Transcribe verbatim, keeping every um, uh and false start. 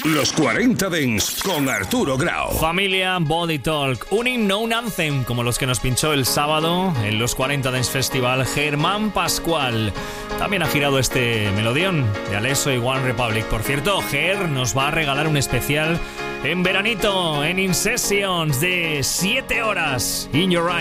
Los cuarenta Dance con Arturo Grau. Familia Body Talk, un himno, un anthem como los que nos pinchó el sábado en los cuarenta Dance Festival Germán Pascual. También ha girado este melodión de Alesso y One Republic. Por cierto, Ger nos va a regalar un especial en veranito, en In Sessions de siete horas. In Your Eyes.